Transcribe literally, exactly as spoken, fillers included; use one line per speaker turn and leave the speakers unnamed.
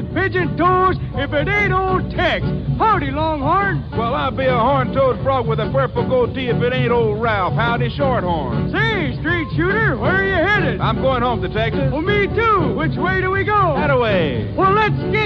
with pigeon toes if it ain't old Tex. Howdy, Longhorn.
Well, I'll be a horn-toed frog with a purple goatee if it ain't old Ralph. Howdy, Shorthorn.
Say, straight shooter, where are you headed?
I'm going home to Texas.
Well, me too. Which way do we go?
That away.
Well, let's get